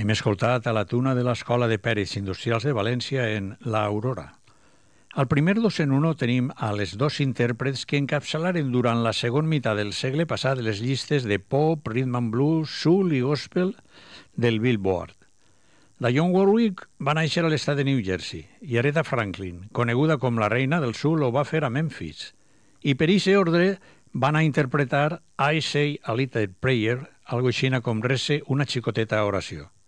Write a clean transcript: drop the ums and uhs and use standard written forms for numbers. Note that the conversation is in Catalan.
Hem escoltat a la tuna de l'Escola de Pèrits Industrials de València en La Aurora. Al primer dos en uno tenim a les dos intèrprets que encapçalaren durant la segona meitat del segle passat les llistes de pop, rhythm and blues, soul i gospel del Billboard. Dionne Warwick va néixer a l'estat de New Jersey i Aretha Franklin, coneguda com la reina del soul, ho va fer a Memphis. I per ixe ordre van a interpretar I Say a Little Prayer, algo així com rece una xicoteta oració.